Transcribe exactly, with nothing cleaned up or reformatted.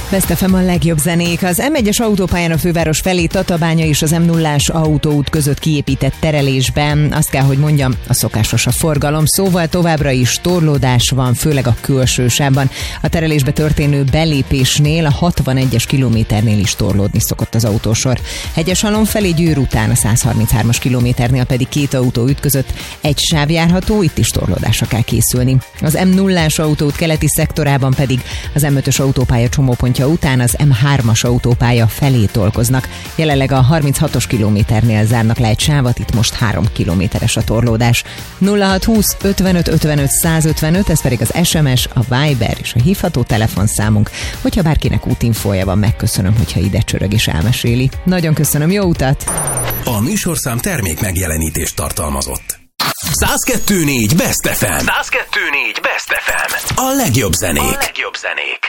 Best ef em a legjobb zenék. Az em egyes autópályán a főváros felé Tatabánya és az em nullás autóút között kiépített terelésben, azt kell, hogy mondjam, a szokásos a forgalom, szóval továbbra is torlódás van, főleg a külső sávban. A terelésbe történő belépésnél a hatvanegyes kilométernél is torlódni szokott az autósor. Hegyeshalom felé Győr után a százharminchárom kilométernél pedig két autó ütközött, egy sáv járható, itt is torlódásra kell készülni. Az em nullás autóút keleti szektorában pedig az em ötös autópálya csomópontja után az em hármas autópálya felé tolkoznak. Jelenleg a harminchatos kilométernél zárnak le egy sávat, itt most három kilométeres a torlódás. nulla hat húsz ötvenöt ötvenöt százötvenöt, ez pedig az es em es, a Viber és a hívható telefonszámunk. Hogyha bárkinek útinfója van, megköszönöm, hogyha ide csörög és elmeséli. Nagyon köszönöm, jó utat! A műsorszám termék megjelenítést tartalmazott. száz kettő négy Best ef em. száz kettő négy Best ef em. A legjobb zenék. A legjobb zenék.